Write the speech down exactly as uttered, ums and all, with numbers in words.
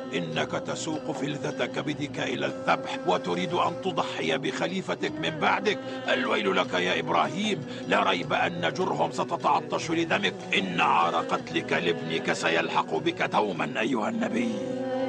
إنك تسوق فلذة كبدك إلى الذبح وتريد أن تضحي بخليفتك من بعدك. الويل لك يا إبراهيم، لا ريب أن جرهم ستتعطش لدمك. إن عار قتلك لابنك سيلحق بك دوما أيها النبي.